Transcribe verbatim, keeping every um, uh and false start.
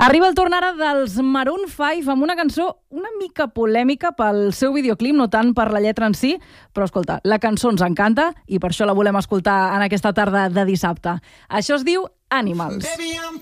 Arriba el torn ara dels Maroon cinc amb una cançó una mica polèmica pel seu videoclip, no tant per la lletra en si, però escolta, la cançó ens encanta i per això la volem escoltar en aquesta tarda de dissabte. Això es diu Animals. Baby, I'm